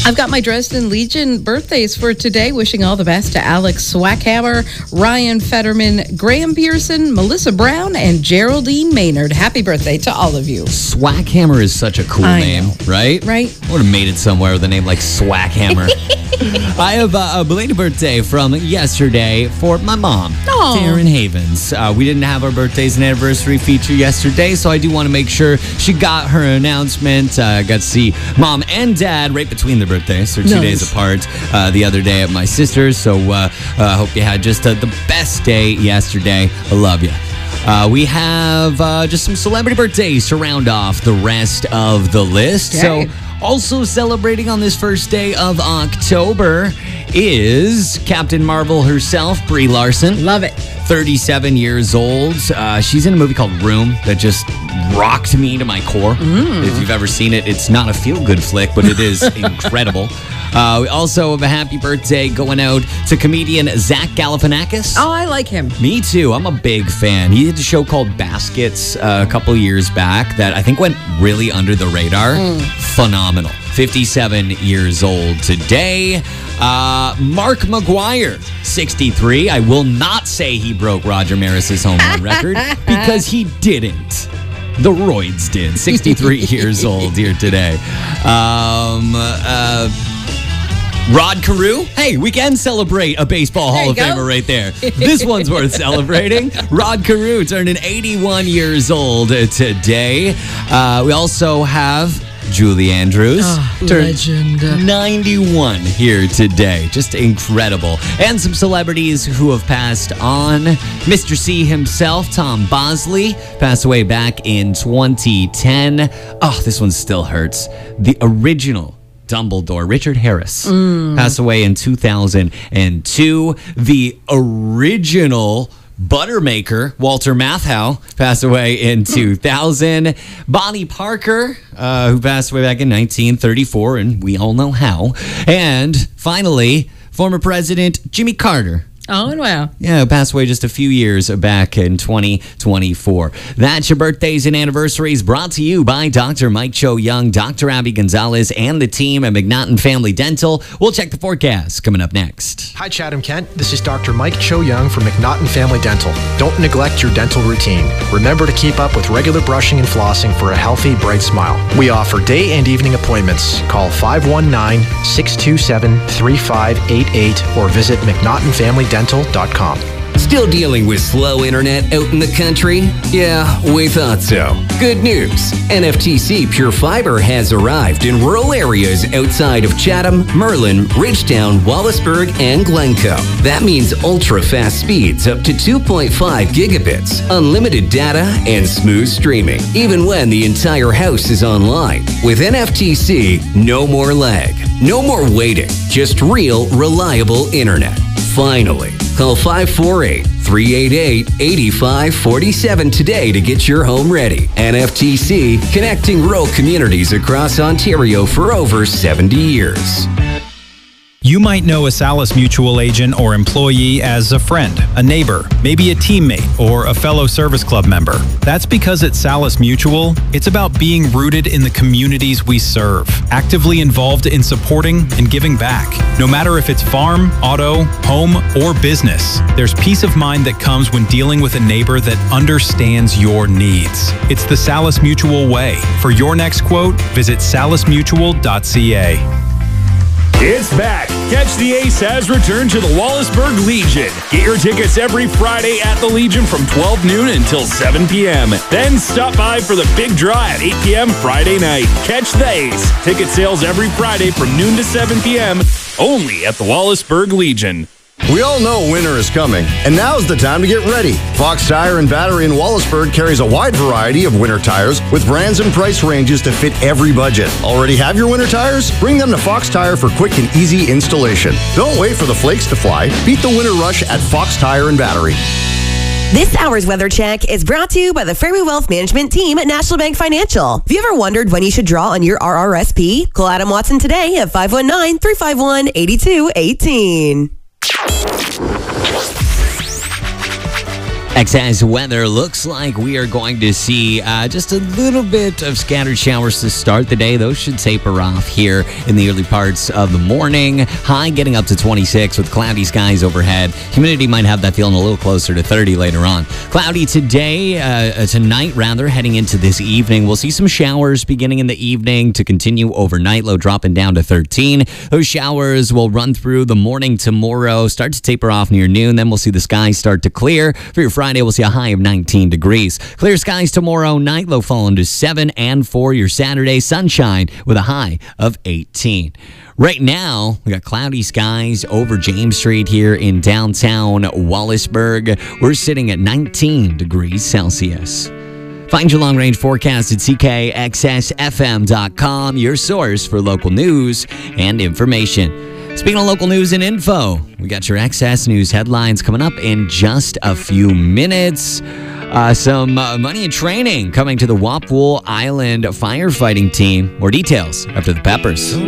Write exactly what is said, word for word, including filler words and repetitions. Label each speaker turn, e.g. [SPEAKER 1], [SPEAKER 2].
[SPEAKER 1] I've got my Dresden Legion birthdays for today. Wishing all the best to Alex Swackhammer, Ryan Fetterman, Graham Pearson, Melissa Brown, and Geraldine Maynard. Happy birthday to all of you.
[SPEAKER 2] Swackhammer is such a cool
[SPEAKER 1] I
[SPEAKER 2] name,
[SPEAKER 1] know.
[SPEAKER 2] right?
[SPEAKER 1] Right.
[SPEAKER 2] I would have made it somewhere with a name like Swackhammer. I have uh, a belated birthday from yesterday for my mom,
[SPEAKER 1] Aw.
[SPEAKER 2] Taryn Havens. Uh, we didn't have our birthdays and anniversary feature yesterday, so I do want to make sure she got her announcement. I uh, got to see mom and dad right between their birthdays. They're two
[SPEAKER 1] Nice.
[SPEAKER 2] days apart uh, the other day at my sister's, so I uh, uh, hope you had just uh, the best day yesterday. I love you. Uh, we have uh, just some celebrity birthdays to round off the rest of the list.
[SPEAKER 1] Okay.
[SPEAKER 2] So, also celebrating on this first day of October is Captain Marvel herself, Brie Larson.
[SPEAKER 1] Love it.
[SPEAKER 2] thirty-seven years old. Uh, she's in a movie called Room that just rocked me to my core. If you've ever seen it, it's not a feel-good flick, but it is incredible. Uh, we also have a happy birthday going out to comedian Zach Galifianakis.
[SPEAKER 1] Oh, I like him.
[SPEAKER 2] Me too. I'm a big fan. He did a show called Baskets uh, a couple years back that I think went really under the radar. Phenomenal. fifty-seven years old today. Uh, Mark McGuire, sixty-three. I will not say he broke Roger Maris's home run record because he didn't. The Roids did. sixty-three years old here today. Um, uh, Rod Carew. Hey, we can celebrate a baseball
[SPEAKER 1] There
[SPEAKER 2] Hall
[SPEAKER 1] you
[SPEAKER 2] of
[SPEAKER 1] go.
[SPEAKER 2] Famer right there. This one's worth celebrating. Rod Carew turning eighty-one years old today. Uh, we also have Julie Andrews.
[SPEAKER 1] Oh,
[SPEAKER 2] turned
[SPEAKER 1] legend.
[SPEAKER 2] ninety-one here today. Just incredible. And some celebrities who have passed on. Mister C himself, Tom Bosley, passed away back in twenty ten. Oh, this one still hurts. The original Dumbledore, Richard Harris, passed away in two thousand two. The original Buttermaker, Walter Matthau, passed away in two thousand. Bonnie Parker, uh, who passed away back in nineteen thirty-four, and we all know how. And finally, former President Jimmy Carter.
[SPEAKER 1] Oh, wow.
[SPEAKER 2] Yeah, passed away just a few years back in twenty twenty-four. That's your birthdays and anniversaries brought to you by Doctor Mike Cho Young, Doctor Abby Gonzalez, and the team at McNaughton Family Dental. We'll check the forecast coming up next.
[SPEAKER 3] Hi, Chatham Kent. This is Doctor Mike Cho Young from McNaughton Family Dental. Don't neglect your dental routine. Remember to keep up with regular brushing and flossing for a healthy, bright smile. We offer day and evening appointments. Call five one nine, six two seven, three five eight eight or visit mcnaughton family dental dot com.
[SPEAKER 4] Still dealing with slow internet out in the country? Yeah, we thought so. Good news. N F T C Pure Fiber has arrived in rural areas outside of Chatham, Merlin, Ridgetown, Wallaceburg, and Glencoe. That means ultra-fast speeds up to two point five gigabits, unlimited data, and smooth streaming, even when the entire house is online. With N F T C, no more lag, no more waiting, just real, reliable internet. Finally, call five four eight, three eight eight, eight five four seven today to get your home ready. N F T C, connecting rural communities across Ontario for over seventy years.
[SPEAKER 5] You might know a Salis Mutual agent or employee as a friend, a neighbor, maybe a teammate, or a fellow service club member. That's because at Salis Mutual, it's about being rooted in the communities we serve, actively involved in supporting and giving back. No matter if it's farm, auto, home, or business, there's peace of mind that comes when dealing with a neighbor that understands your needs. It's the Salis Mutual way. For your next quote, visit salis mutual dot c a.
[SPEAKER 6] It's back. Catch the Ace has returned to the Wallaceburg Legion. Get your tickets every Friday at the Legion from twelve noon until seven p.m. Then stop by for the big draw at eight p.m. Friday night. Catch the Ace. Ticket sales every Friday from noon to seven p.m. only at the Wallaceburg Legion.
[SPEAKER 7] We all know winter is coming, and now's the time to get ready. Fox Tire and Battery in Wallaceburg carries a wide variety of winter tires with brands and price ranges to fit every budget. Already have your winter tires? Bring them to Fox Tire for quick and easy installation. Don't wait for the flakes to fly. Beat the winter rush at Fox Tire and Battery.
[SPEAKER 8] This hour's weather check is brought to you by the Fairway Wealth Management team at National Bank Financial. Have you ever wondered when you should draw on your R R S P? Call Adam Watson today at five one nine, three five one, eight two one eight.
[SPEAKER 2] Excess weather looks like we are going to see uh, just a little bit of scattered showers to start the day. Those should taper off here in the early parts of the morning. High getting up to twenty-six with cloudy skies overhead. Humidity might have that feeling a little closer to thirty later on. Cloudy today, uh, tonight rather, heading into this evening. We'll see some showers beginning in the evening to continue overnight. Low dropping down to thirteen. Those showers will run through the morning tomorrow, start to taper off near noon. Then we'll see the skies start to clear. For your Friday, we'll see a high of nineteen degrees. Clear skies tomorrow night, low falling to seven. And for your Saturday, sunshine with a high of eighteen. Right now, we got cloudy skies over James Street here in downtown Wallaceburg. We're sitting at nineteen degrees Celsius. Find your long-range forecast at C K X S F M dot com, your source for local news and information. Speaking of local news and info, we got your X S News headlines coming up in just a few minutes. Uh, some uh, money and training coming to the Wapwell Island firefighting team. More details after the Peppers.